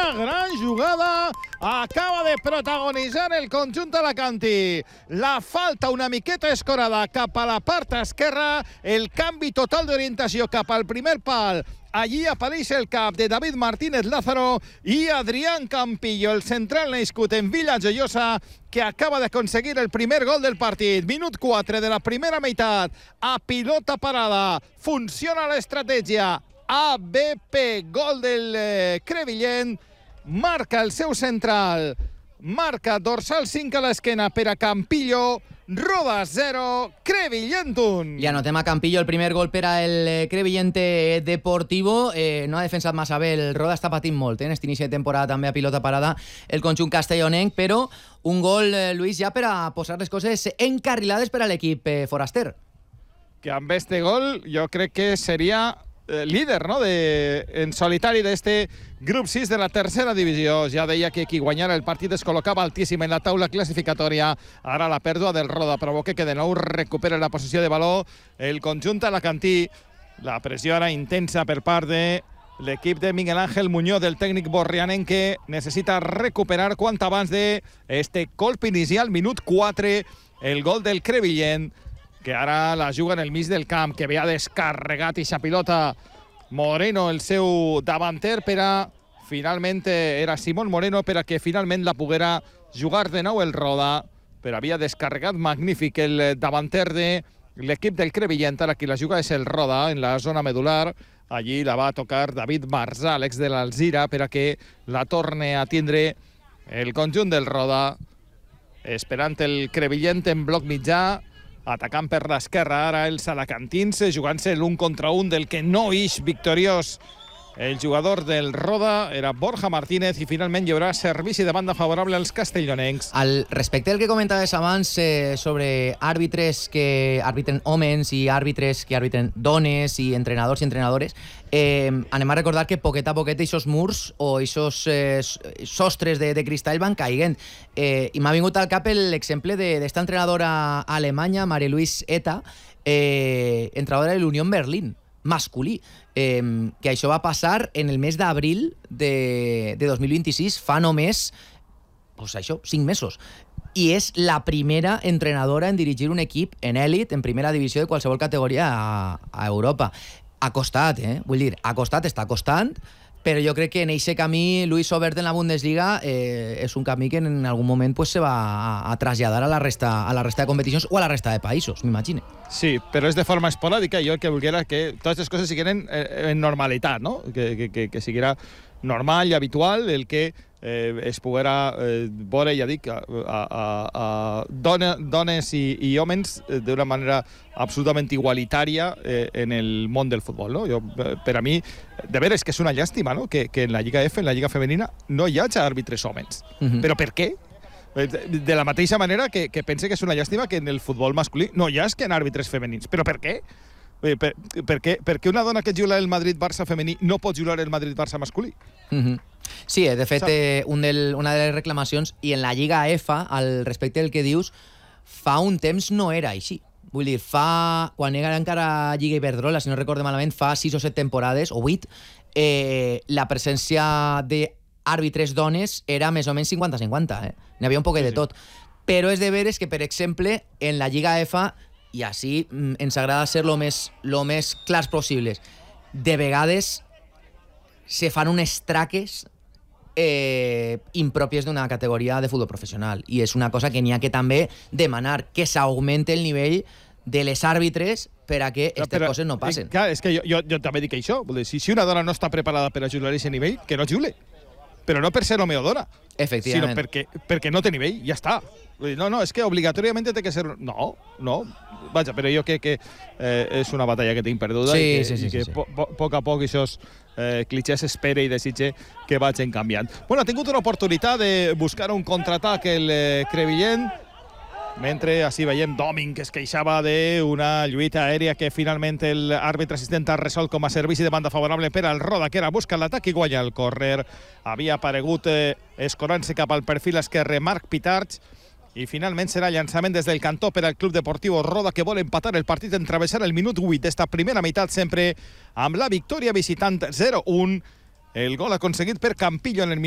Quina gran jugada acaba de protagonitzar el conjunt alacantí. La falta una miqueta escorada cap a la part esquerra, el canvi total d'orientació cap al primer pal. Allí apareix el cap de David Martínez Lázaro i Adrián Campillo, el central nascut en Villajoiosa, que acaba d'aconseguir el primer gol del partit. Minut 4 de la primera meitat. A pilota parada. Funciona l'estratègia. ABP, gol del Crevillent. Marca el seu central. Marca dorsal 5 a l'esquena per a Campillo. Roda 0, Crevillent 1. I anotem a Campillo el primer gol per al Crevillente Deportivo. No ha defensat massa bé, el Roda està patint molt en aquest inici de temporada també a pilota parada el conjunt castellonenc, però un gol, Luis, ja per a posar les coses encarrilades per a l'equip foraster. Que amb este gol jo crec que seria líder, ¿no?, en solitari d'este grup 6 de la tercera divisió. Ja deia que qui guanyara el partit es col·locava altíssim en la taula classificatòria. Ara la pèrdua del Roda provoca que de nou recupera la possessió de baló el conjunt alacantí. La pressió ara intensa per part de l'equip de Miguel Ángel Muñoz, del tècnic borrianenc, que necessita recuperar quant abans de este colp inicial. Minut 4, el gol del Crevillent, que ara la juga en el mig del camp, que havia descarregat i pilota Moreno, el seu davanter, per a finalment era Simón Moreno, per a que finalment la poguera jugar de nou el Roda, però havia descarregat magnífic el davanter de l'equip del Crevillent. Ara qui la juga és el Roda en la zona medular. Allí la va tocar David Marzà, l'ex de l'Alzira, per a que la torne a tindre el conjunt del Roda, esperant el Crevillent en bloc mitjà, atacant per l'esquerra ara els alacantins, jugant-se l'1 contra 1 del que no ix victoriós el jugador del Roda, era Borja Martínez, i finalment hi haurà servici de banda favorable als castellonencs. Al respecte del que comentaves abans sobre àrbitres que arbitren homes i àrbitres que arbitren dones i entrenadors i entrenadores, anem a recordar que poquet a poquet aquests murs o aquests sostres de cristall van caiguent. I m'ha vingut al cap l'exemple d'esta entrenadora alemanya, Marie-Louise Eta, entrenadora de l'Unión Berlín, masculí, que això va passar en el mes d'abril de 2026, fa només, pues això, 5 mesos. I és la primera entrenadora en dirigir un equip en èlit, en primera divisió de qualsevol categoria a Europa. Ha costat, vull dir, ha costat, està costant, però jo crec que en aquest camí Luis Obert en la Bundesliga és un camí que en algun moment pues, se va a traslladar a la resta de competicions o a la resta de països, m'imagino. Sí, però és de forma esporàdica. Jo el que volguera que totes les coses siguin en normalitat, no? Que siguera normal i habitual el que es poguera veure, ja dic, a dones i homes d'una manera absolutament igualitària en el món del futbol, no? Per a mi, de veres que és una llàstima, no?, que en la Lliga F, en la Lliga Femenina, no hi hagi àrbitres homes. Però per què? De la mateixa manera que pense que és una llàstima que en el futbol masculí no hi hagi àrbitres femenins. Però per què? Per què una dona que juga el Madrid-Barça femení no pot jugar el Madrid-Barça masculí? Sí, de fet, una de les reclamacions, i en la Lliga EFA, al respecte del que dius, fa un temps no era així. Vull dir, quan era encara Lliga Iberdrola, si no recordo malament, fa 6 o 7 temporades, o 8, la presència d'àrbitres dones era més o menys 50-50. N'hi havia un poquet de tot. Però és de veres que, per exemple, en la Lliga EFA, i així ens agrada ser lo més clars possibles, de vegades se fan unes traques impròpies d'una categoria de futbol professional, i és una cosa que n'hi ha que també demanar, que s'augmente el nivell de les àrbitres per a que aquestes coses no passen. Clar, és que jo també dic això. Si una dona no està preparada per a jugar a aquest nivell, que no jugui. Però no per ser home o dona, sinó perquè no té nivell, ja està. No, és que obligatòriament té que ser... No, vaja, però jo crec que és una batalla que tinc perduda i que a poc a poc aquests clichés espera i desitge que vagin canviant. Bueno, ha tingut una oportunitat de buscar un contraatac el Crevillent, mentre així veiem Domin, que es queixava d'una lluita aèria que finalment l'àrbitre assistent ha resolt com a servici de banda favorable per al Roda, que era busca l'atac i guanya el córner. Havia aparegut escorant-se cap al perfil esquerre Marc Pitarch, i finalment serà llançament des del cantó per al Club Deportivo Roda, que vol empatar el partit en travessar el minut 8 d'esta primera meitat, sempre amb la victòria visitant 0-1. El gol aconseguit per Campillo en el minut